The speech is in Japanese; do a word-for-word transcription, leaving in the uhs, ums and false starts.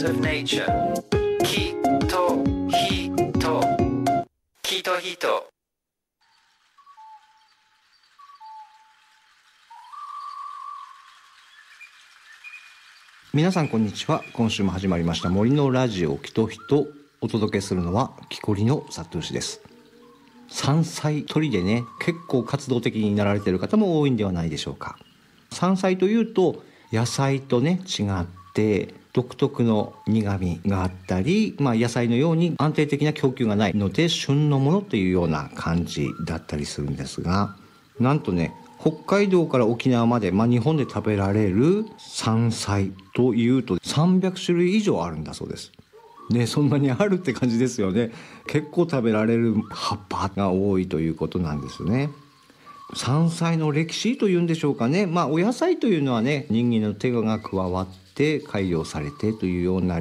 of nature 木と人木と人皆さんこんにちは。今週も始まりました森のラジオ木と人。お届けするのは木こりのサトシです。山菜採りでね、結構活動的になられている方も多いんではないでしょうか。山菜というと野菜とね違って独特の苦みがあったり、まあ、野菜のように安定的な供給がないので旬のものというような感じだったりするんですが、なんとね北海道から沖縄まで、まあ、日本で食べられる山菜というとさんびゃくしゅるい以上あるんだそうです。ね、そんなにあるって感じですよね。結構食べられる葉っぱが多いということなんですね。山菜の歴史というんでしょうかね。まあお野菜というのはね人間の手が加わって改良されてというような